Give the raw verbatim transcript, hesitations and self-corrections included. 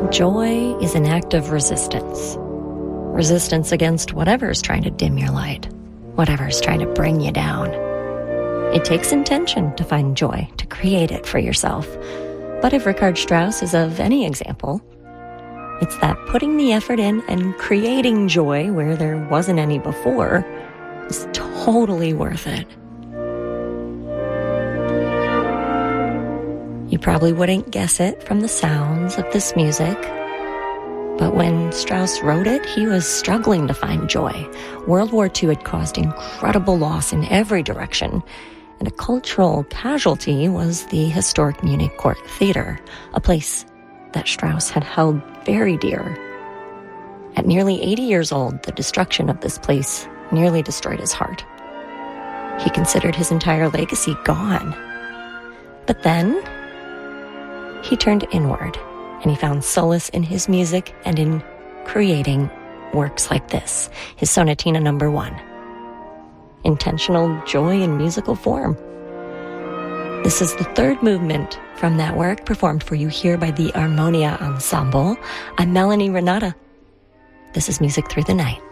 Joy is an act of resistance. Resistance against whatever's trying to dim your light, whatever's trying to bring you down. It takes intention to find joy, to create it for yourself. But if Richard Strauss is of any example, it's that putting the effort in and creating joy where there wasn't any before is totally worth it. You probably wouldn't guess it from the sounds of this music, but when Strauss wrote it, he was struggling to find joy. World War Two had caused incredible loss in every direction, and a cultural casualty was the historic Munich Court Theater, a place that Strauss had held very dear. At nearly eighty years old, the destruction of this place nearly destroyed his heart. He considered his entire legacy gone. But then, he turned inward, and he found solace in his music and in creating works like this, his Sonatina Number One. Intentional joy in musical form. This is the third movement from that work, performed for you here by the Armonia Ensemble. I'm Melanie Renata. This is Music Through the Night.